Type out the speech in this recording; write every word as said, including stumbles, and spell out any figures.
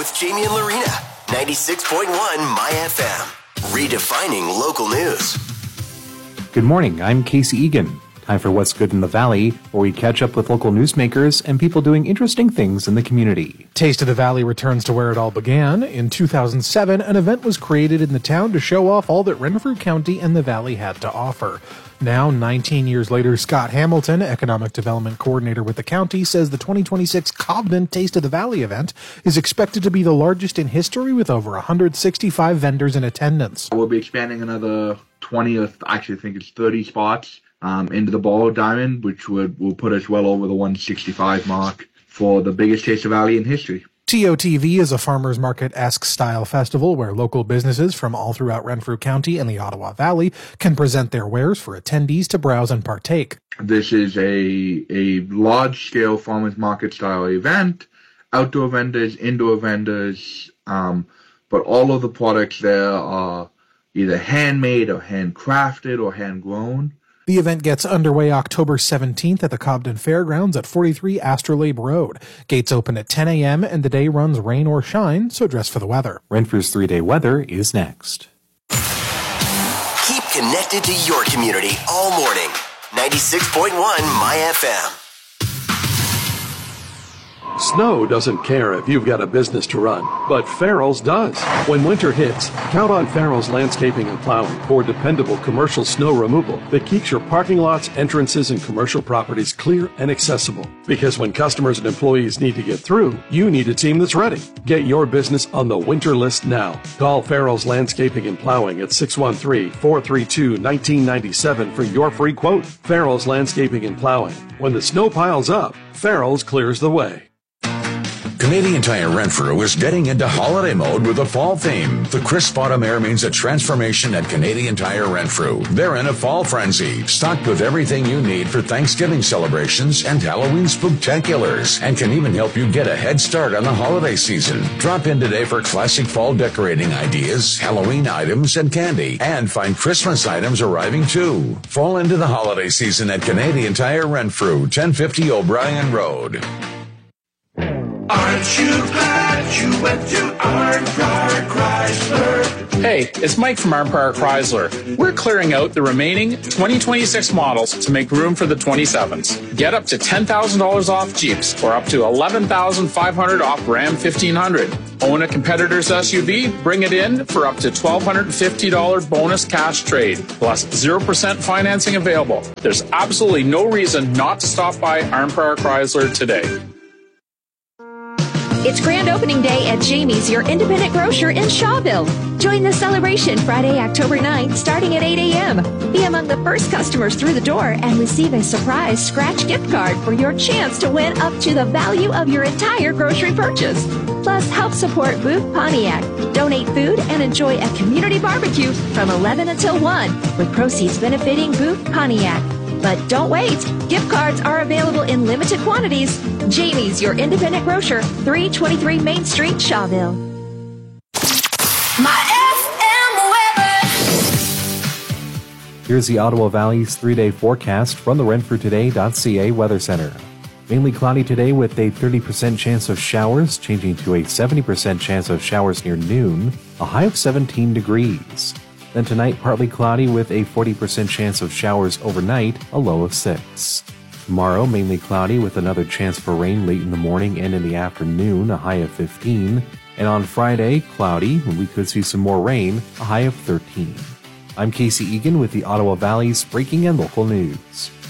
with Jamie and Lorena. ninety-six point one My F M. Redefining local news. Good morning, I'm Casey Egan. Time for What's Good in the Valley, where we catch up with local newsmakers and people doing interesting things in the community. Taste of the Valley returns to where it all began. In two thousand seven, an event was created in the town to show off all that Renfrew County and the Valley had to offer. Now, nineteen years later, Scott Hamilton, Economic Development Coordinator with the county, says the twenty twenty-six Cobden Taste of the Valley event is expected to be the largest in history with over one hundred sixty-five vendors in attendance. We'll be expanding another twenty, or actually I think it's thirty spots um, into the Ball Diamond, which would will put us well over the one sixty-five mark for the biggest Taste of the Valley in history. T O T V is a farmers market-esque style festival where local businesses from all throughout Renfrew County and the Ottawa Valley can present their wares for attendees to browse and partake. This is a a large-scale farmers market-style event. Outdoor vendors, indoor vendors, um, but all of the products there are either handmade or handcrafted or hand-grown. The event gets underway October seventeenth at the Cobden Fairgrounds at forty-three Astrolabe Road. Gates open at ten a.m. and the day runs rain or shine, so dress for the weather. Renfrew's three-day weather is next. Keep connected to your community all morning. ninety-six point one My F M. Snow doesn't care if you've got a business to run, but Farrell's does. When winter hits, count on Farrell's Landscaping and Plowing for dependable commercial snow removal that keeps your parking lots, entrances, and commercial properties clear and accessible. Because when customers and employees need to get through, you need a team that's ready. Get your business on the winter list now. Call Farrell's Landscaping and Plowing at six one three, four three two, one nine nine seven for your free quote. Farrell's Landscaping and Plowing. When the snow piles up, Farrell's clears the way. Canadian Tire Renfrew is getting into holiday mode with a fall theme. The crisp autumn air means a transformation at Canadian Tire Renfrew. They're in a fall frenzy, stocked with everything you need for Thanksgiving celebrations and Halloween spooktaculars, and can even help you get a head start on the holiday season. Drop in today for classic fall decorating ideas, Halloween items, and candy, and find Christmas items arriving too. Fall into the holiday season at Canadian Tire Renfrew, ten fifty O'Brien Road. Aren't you glad you went to Arnprior Chrysler? Hey, it's Mike from Arnprior Chrysler. We're clearing out the remaining twenty twenty-six models to make room for the twenty-sevens. Get up to ten thousand dollars off Jeeps or up to eleven thousand five hundred dollars off Ram fifteen hundred. Own a competitor's S U V? Bring it in for up to one thousand two hundred fifty dollars bonus cash trade, plus zero percent financing available. There's absolutely no reason not to stop by Arnprior Chrysler today. It's grand opening day at Jamie's, your independent grocer in Shawville. Join the celebration Friday, October ninth, starting at eight a.m. Be among the first customers through the door and receive a surprise scratch gift card for your chance to win up to the value of your entire grocery purchase. Plus, help support Booth Pontiac. Donate food and enjoy a community barbecue from eleven until one, with proceeds benefiting Booth Pontiac. But don't wait. Gift cards are available in limited quantities. Jamie's, your independent grocer, three twenty-three Main Street, Shawville. My F M weather. Here's the Ottawa Valley's three-day forecast from the renfrew today dot c a Weather Center. Mainly cloudy today with a thirty percent chance of showers, changing to a seventy percent chance of showers near noon, a high of seventeen degrees. Then tonight, partly cloudy with a forty percent chance of showers overnight, a low of six. Tomorrow, mainly cloudy with another chance for rain late in the morning and in the afternoon, a high of fifteen. And on Friday, cloudy, and we could see some more rain, a high of thirteen. I'm Casey Egan with the Ottawa Valley's breaking and local news.